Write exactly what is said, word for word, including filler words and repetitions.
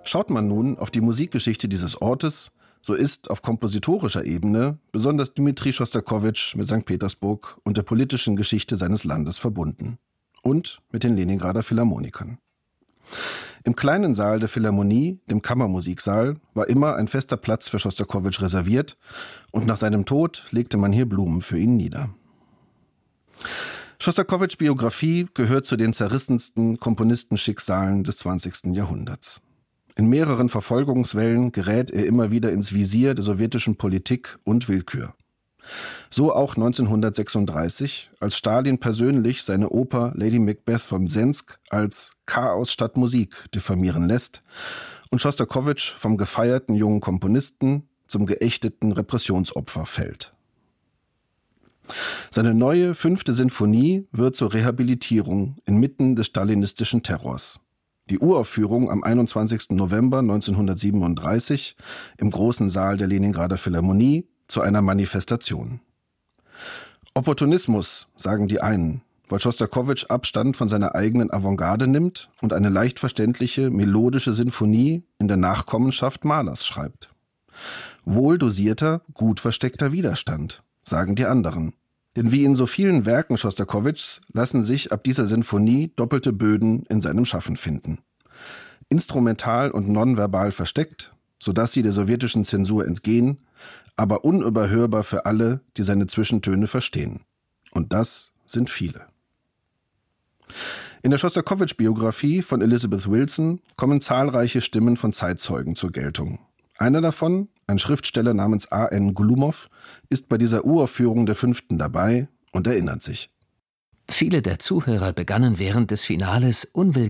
Schaut man nun auf die Musikgeschichte dieses Ortes, so ist auf kompositorischer Ebene besonders Dmitri Schostakowitsch mit Sankt Petersburg und der politischen Geschichte seines Landes verbunden. Und mit den Leningrader Philharmonikern. Im kleinen Saal der Philharmonie, dem Kammermusiksaal, war immer ein fester Platz für Schostakowitsch reserviert und nach seinem Tod legte man hier Blumen für ihn nieder. Schostakowitschs Biografie gehört zu den zerrissensten Komponistenschicksalen des zwanzigsten Jahrhunderts. In mehreren Verfolgungswellen gerät er immer wieder ins Visier der sowjetischen Politik und Willkür. So auch neunzehnhundertsechsunddreißig, als Stalin persönlich seine Oper Lady Macbeth von Sensk als Chaos statt Musik diffamieren lässt und Schostakowitsch vom gefeierten jungen Komponisten zum geächteten Repressionsopfer fällt. Seine neue fünfte Sinfonie wird zur Rehabilitierung inmitten des stalinistischen Terrors. Die Uraufführung am einundzwanzigsten November neunzehnhundertsiebenunddreißig im großen Saal der Leningrader Philharmonie zu einer Manifestation. Opportunismus, sagen die einen, weil Schostakowitsch Abstand von seiner eigenen Avantgarde nimmt und eine leicht verständliche, melodische Sinfonie in der Nachkommenschaft Mahlers schreibt. Wohl dosierter, gut versteckter Widerstand, sagen die anderen. Denn wie in so vielen Werken Schostakowitschs lassen sich ab dieser Sinfonie doppelte Böden in seinem Schaffen finden. Instrumental und nonverbal versteckt, sodass sie der sowjetischen Zensur entgehen, aber unüberhörbar für alle, die seine Zwischentöne verstehen. Und das sind viele. In der Schostakowitsch-Biografie von Elizabeth Wilson kommen zahlreiche Stimmen von Zeitzeugen zur Geltung. Einer davon, ein Schriftsteller namens A N Glumov, ist bei dieser Uraufführung der fünften dabei und erinnert sich. Viele der Zuhörer begannen während des Finales unwillkürlich